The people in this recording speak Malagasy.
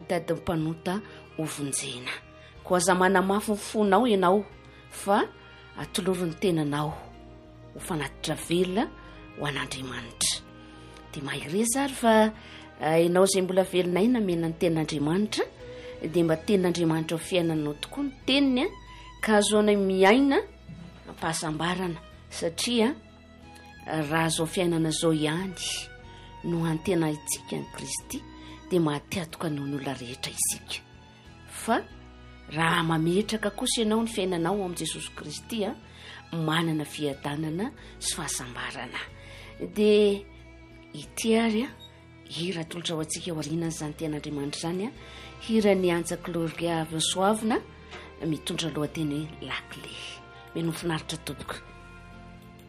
dadym-panota ovonjena koa aza manamafy ny fonao ianao fa atoloron'ny tenanao ho fanatitra velona ho an'Andriamanitra. Dia mahireza ary fa ianao izay mbola velona ina mena ny ten'Andriamanitra dia mba ten'Andriamanitra ho fiainanao tokoa ny teniny ka azoana miaina ampahasambarana satria raha zao fiainana zao ihany no antena itsika ny Kristy dia mahatiatoka noho ny olona rehetra isika. Fa raha mametraka kosa ianao ny fiainanao amin'i Jesosy Kristy manana fiadanana sy fahasambarana. Dia ity ary hira tolotra ho antsika ao aoriana izany ten'Andriamanitra izany hira ny anja Gloria avy soavina mitondra lohateny lakle. Menofinaritra tompoko.